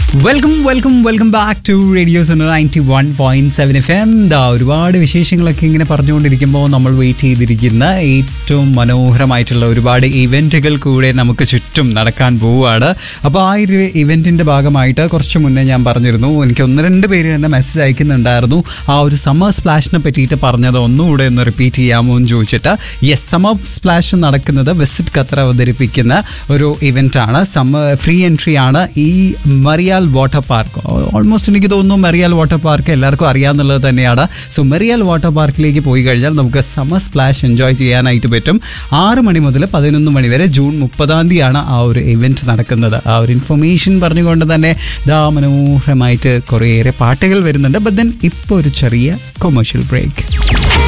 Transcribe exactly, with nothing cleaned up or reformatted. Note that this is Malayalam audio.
Welcome welcome welcome back to radio ninety one point seven F M. ദാ ഒരുപാട് വിശേഷങ്ങളൊക്കെ ഇങ്ങനെ പറഞ്ഞുകൊണ്ടിരിക്കുമ്പോൾ നമ്മൾ വെയിറ്റ് ചെയ്തിരിക്കുന്ന ഏറ്റവും മനോഹരമായിട്ടുള്ള ഒരുപാട് ഇവൻറ്റുകൾ കൂടെ നമുക്ക് ചുറ്റും നടക്കാൻ പോവുകയാണ്. അപ്പോൾ ആ ഒരു ഇവൻറ്റിൻ്റെ ഭാഗമായിട്ട് കുറച്ച് മുന്നേ ഞാൻ പറഞ്ഞിരുന്നു, എനിക്ക് ഒന്ന് രണ്ട് പേര് തന്നെ മെസ്സേജ് അയക്കുന്നുണ്ടായിരുന്നു ആ ഒരു സമ്മർ സ്പ്ലാഷിനെ പറ്റിയിട്ട് പറഞ്ഞത് ഒന്നുകൂടെ ഒന്ന് റിപ്പീറ്റ് ചെയ്യാമോ എന്ന് ചോദിച്ചിട്ട്. യെസ്, സമ്മർ സ്പ്ലാഷ് നടക്കുന്നത് വിസിറ്റ് ഖത്തർ അവതരിപ്പിക്കുന്ന ഒരു ഇവൻറ്റാണ്. സമ്മർ ഫ്രീ എൻട്രി ആണ്. ഈ മറിയാൽ വാട്ടർ പാർക്ക്, ഓൾമോസ്റ്റ് എനിക്ക് തോന്നുന്നു മെറിയാൽ വാട്ടർ പാർക്ക് എല്ലാവർക്കും അറിയാമെന്നുള്ളത് തന്നെയാണ്. സോ മെറിയാൽ വാട്ടർ പാർക്കിലേക്ക് പോയി കഴിഞ്ഞാൽ നമുക്ക് സമ്മർ സ്പ്ലാഷ് എൻജോയ് ചെയ്യാനായിട്ട് പറ്റും. ആറ് മണി മുതൽ പതിനൊന്ന് മണി വരെ ജൂൺ മുപ്പതാം തീയതിയാണ് ആ ഒരു ഇവൻറ്റ് നടക്കുന്നത്. ആ ഒരു ഇൻഫർമേഷൻ പറഞ്ഞുകൊണ്ട് തന്നെ ദാ മനോഹരമായിട്ട് കുറേയേറെ പാട്ടുകൾ വരുന്നുണ്ട്. ബട്ട് ദെൻ ഇപ്പോൾ ഒരു ചെറിയ കൊമേഴ്ഷ്യൽ ബ്രേക്ക്.